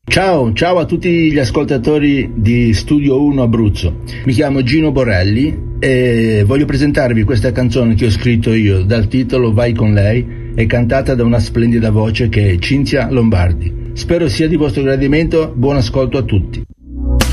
Ciao a tutti gli ascoltatori di Studio 1 Abruzzo. Mi chiamo Gino Borelli e voglio presentarvi questa canzone che ho scritto io dal titolo Vai con lei e cantata da una splendida voce che è Cinzia Lombardi. Spero sia di vostro gradimento, buon ascolto a tutti.